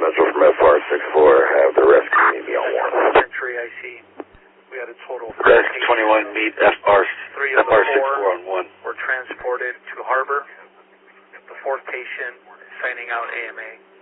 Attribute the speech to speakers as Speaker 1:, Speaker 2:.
Speaker 1: Central from FR64, have the rescue meet me on 1.
Speaker 2: Century, I see. We had a total of
Speaker 3: Rescue 21, meet FR64 on 1.
Speaker 2: were transported to Harbor. The fourth patient signing out AMA.